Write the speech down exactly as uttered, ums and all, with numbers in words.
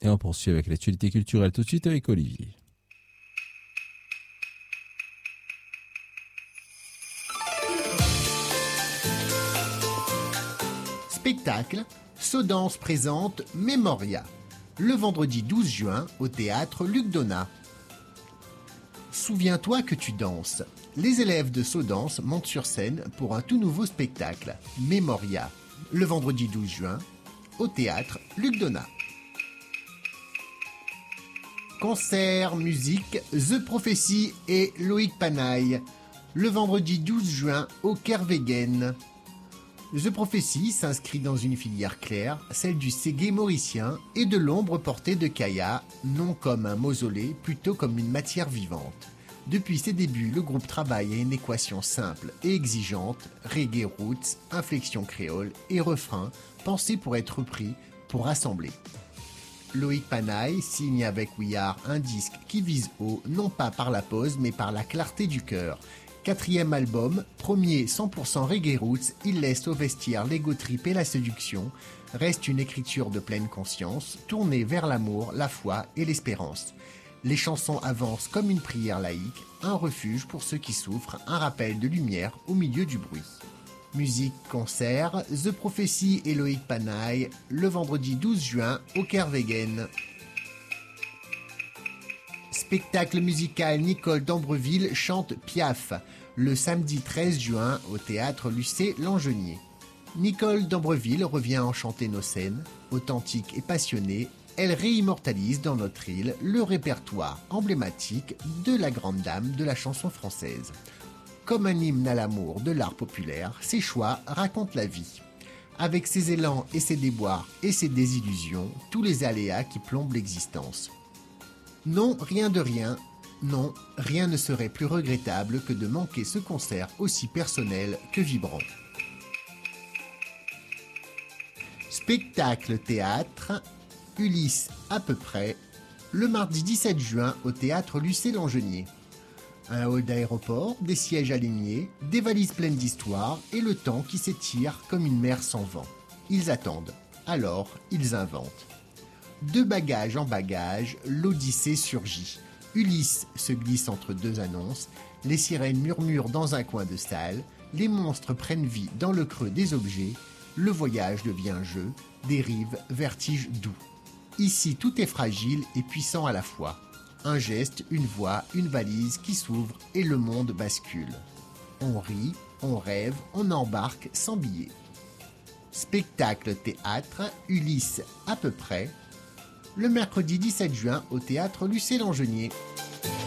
Et on poursuit avec l'actualité culturelle tout de suite avec Olivier. Spectacle, Sodance présente Memoria, le vendredi douze juin au théâtre Luc Donat. Souviens-toi que tu danses. Les élèves de Sodance montent sur scène pour un tout nouveau spectacle, Memoria, le vendredi douze juin au théâtre Luc Donat. Concert, musique, The Prophecy et Loïc Panaille, le vendredi douze juin au Kervegen. The Prophecy s'inscrit dans une filière claire, celle du ségué mauricien et de l'ombre portée de Kaya, non comme un mausolée, plutôt comme une matière vivante. Depuis ses débuts, le groupe travaille à une équation simple et exigeante, reggae roots, inflexion créole et refrain, pensés pour être repris, pour rassembler. Loïc Panaille signe avec We Are un disque qui vise haut, non pas par la pose, mais par la clarté du cœur. Quatrième album, premier cent pour cent reggae roots, il laisse au vestiaire l'ego trip et la séduction, reste une écriture de pleine conscience, tournée vers l'amour, la foi et l'espérance. Les chansons avancent comme une prière laïque, un refuge pour ceux qui souffrent, un rappel de lumière au milieu du bruit. Musique, concert, The Prophecy et Loïc Panaille, le vendredi douze juin au Kervegen. Spectacle musical, Nicole d'Ambreville chante Piaf, le samedi treize juin au théâtre Lucé Langenier. Nicole d'Ambreville revient enchanter nos scènes, authentique et passionnée, elle réimmortalise dans notre île le répertoire emblématique de la grande dame de la chanson française. Comme un hymne à l'amour de l'art populaire, ses choix racontent la vie. Avec ses élans et ses déboires et ses désillusions, tous les aléas qui plombent l'existence. Non, rien de rien, non, rien ne serait plus regrettable que de manquer ce concert aussi personnel que vibrant. Spectacle théâtre, Ulysse à peu près, le mardi dix-sept juin au théâtre Lucé Langenier. Un hall d'aéroport, des sièges alignés, des valises pleines d'histoire et le temps qui s'étire comme une mer sans vent. Ils attendent, alors ils inventent. De bagage en bagage, l'Odyssée surgit. Ulysse se glisse entre deux annonces, les sirènes murmurent dans un coin de salle, les monstres prennent vie dans le creux des objets, le voyage devient jeu, dérive, vertige doux. Ici tout est fragile et puissant à la fois. Un geste, une voix, une valise qui s'ouvre et le monde bascule. On rit, on rêve, on embarque sans billet. Spectacle théâtre, Ulysse à peu près, le mercredi dix-sept juin au théâtre Lucé Langenier.